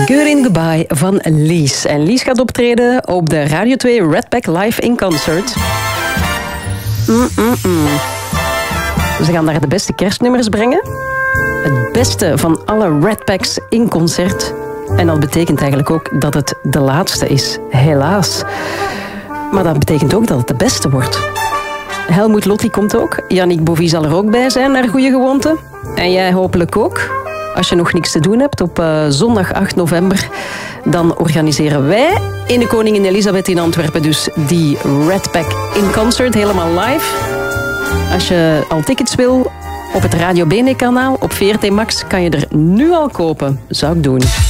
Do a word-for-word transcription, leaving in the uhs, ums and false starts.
Good Goodbye van Lies. En Lies gaat optreden op de Radio twee Red Pack Live in Concert. Mm-mm-mm. Ze gaan daar de beste kerstnummers brengen. Het beste van alle Red Packs in concert. En dat betekent eigenlijk ook dat het de laatste is. Helaas. Maar dat betekent ook dat het de beste wordt. Helmoet Lotti komt ook. Yannick Bovie zal er ook bij zijn, naar goede gewoonte. En jij hopelijk ook. Als je nog niks te doen hebt, op uh, zondag acht november... dan organiseren wij in de Koningin Elisabeth in Antwerpen dus die Red Pack in Concert, helemaal live. Als je al tickets wil, op het Radio Bene kanaal, op V R T Max, kan je er nu al kopen. Zou ik doen.